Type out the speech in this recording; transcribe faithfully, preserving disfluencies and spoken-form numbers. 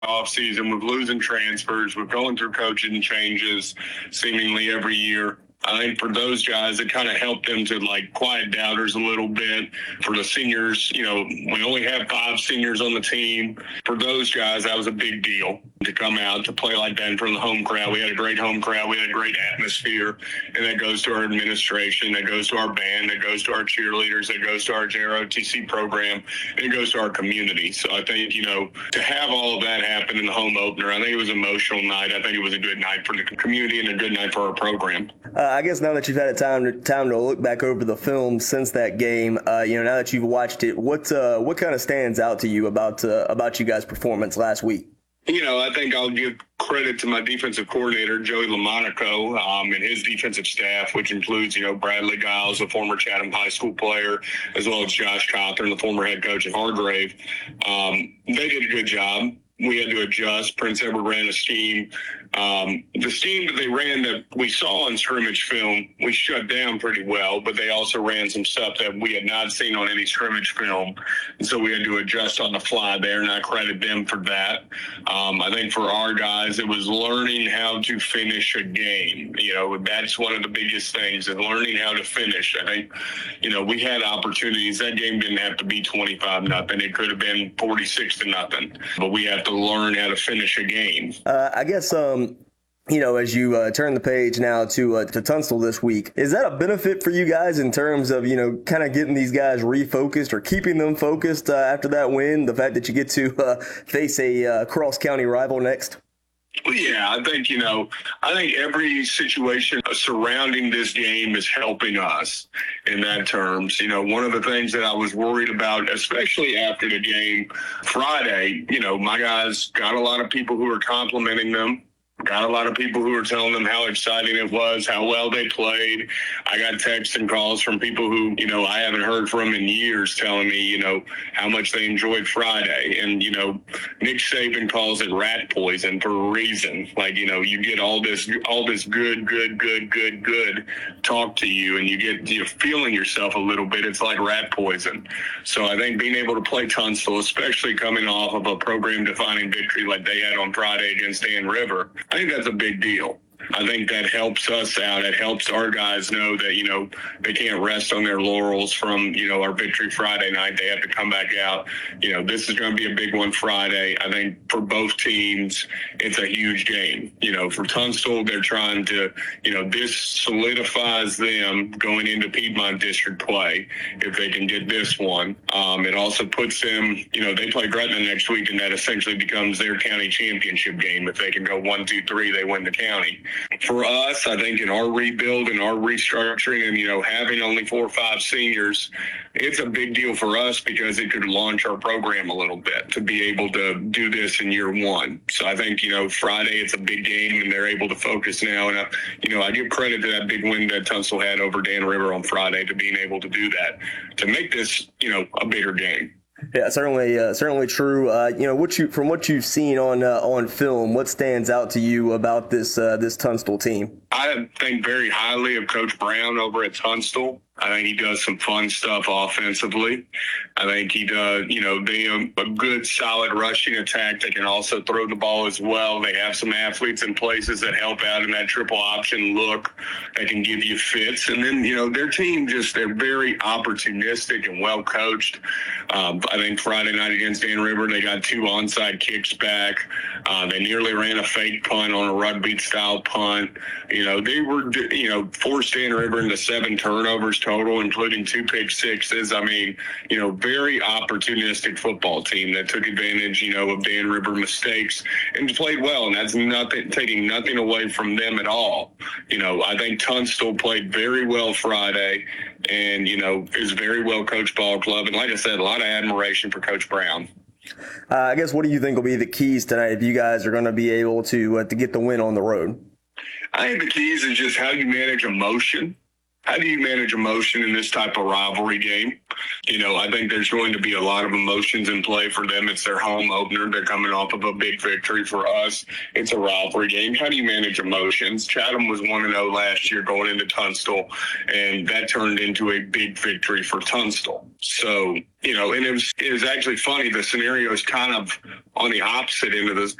offseason with losing transfers, with going through coaching changes seemingly every year. I think for those guys, it kind of helped them to like quiet doubters a little bit. For the seniors, you know, we only have five seniors on the team. For those guys, that was a big deal to come out to play like that in front of the home crowd. We had a great home crowd. We had a great atmosphere. And that goes to our administration. That goes to our band. That goes to our cheerleaders. That goes to our J R O T C program. And it goes to our community. So I think, you know, to have all of that happen in the home opener, I think it was an emotional night. I think it was a good night for the community and a good night for our program. Uh, I guess now that you've had a time to, time to look back over the film since that game, uh, you know, now that you've watched it, what uh, what kind of stands out to you about uh, about you guys' performance last week? You know, I think I'll give credit to my defensive coordinator, Joey LaMonaco, um, and his defensive staff, which includes, you know, Bradley Giles, a former Chatham High School player, as well as Josh Cawthorn, the former head coach at Hargrave. Um, they did a good job. We had to adjust. Prince Edward ran a scheme. Um, the scheme that they ran that we saw on scrimmage film, we shut down pretty well, but they also ran some stuff that we had not seen on any scrimmage film. And so we had to adjust on the fly there, and I credit them for that. Um, I think for our guys, it was learning how to finish a game. You know, that's one of the biggest things, is learning how to finish. I think, you know, we had opportunities. That game didn't have to be twenty-five nothing. It could have been forty-six to nothing, but we have to learn how to finish a game. Uh, I guess, um, you know, as you uh, turn the page now to uh, to Tunstall this week, is that a benefit for you guys in terms of, you know, kind of getting these guys refocused or keeping them focused uh, after that win, the fact that you get to uh, face a uh, cross-county rival next? Well, yeah, I think, you know, I think every situation surrounding this game is helping us in that terms. You know, one of the things that I was worried about, especially after the game Friday, you know, my guys got a lot of people who were complimenting them. Got a lot of people who were telling them how exciting it was, how well they played. I got texts and calls from people who, you know, I haven't heard from in years telling me, you know, how much they enjoyed Friday. And, you know, Nick Saban calls it rat poison for a reason. Like, you know, you get all this, all this good, good, good, good, good talk to you, and you get, you're feeling yourself a little bit. It's like rat poison. So I think being able to play Tunstall, especially coming off of a program-defining victory like they had on Friday against Dan River, I think that's a big deal. I think that helps us out. It helps our guys know that, you know, they can't rest on their laurels from, you know, our victory Friday night. They have to come back out. You know, this is going to be a big one Friday. I think for both teams, it's a huge game. You know, for Tunstall, they're trying to, you know, this solidifies them going into Piedmont District play if they can get this one. Um, it also puts them, you know, they play Gretna next week, and that essentially becomes their county championship game. If they can go one, two, three, they win the county. For us, I think in our rebuild and our restructuring and, you know, having only four or five seniors, it's a big deal for us because it could launch our program a little bit to be able to do this in year one. So I think, you know, Friday, it's a big game and they're able to focus now. And, I, you know, I give credit to that big win that Tunstall had over Dan River on Friday to being able to do that, to make this, you know, a bigger game. Yeah, certainly, uh, certainly true. Uh, you know, what you from what you've seen on uh, on film, what stands out to you about this uh, this Tunstall team? I think very highly of Coach Brown over at Tunstall. I think he does some fun stuff offensively. I think he does, you know, they have a good, solid rushing attack. They can also throw the ball as well. They have some athletes in places that help out in that triple option look that can give you fits. And then, you know, their team just, they're very opportunistic and well coached. Um, I think Friday night against Dan River, they got two onside kicks back. Uh, they nearly ran a fake punt on a rugby style punt. You know, they were, you know, forced Dan River into seven turnovers total, including two pick sixes. I mean, you know, very opportunistic football team that took advantage, you know, of Dan River mistakes and played well. And that's nothing, taking nothing away from them at all. You know, I think Tunstall played very well Friday and, you know, is very well coached ball club. And like I said, a lot of admiration for Coach Brown. Uh, I guess what do you think will be the keys tonight if you guys are going to be able to uh, to get the win on the road? I think the keys is just how you manage emotion. how do you manage emotion in this type of rivalry game? You know, I think there's going to be a lot of emotions in play for them. It's their home opener. They're coming off of a big victory. For us, it's a rivalry game. How do you manage emotions? Chatham was one and oh last year going into Tunstall, and that turned into a big victory for Tunstall. So, you know, and it was, it was actually funny. The scenario is kind of on the opposite end of the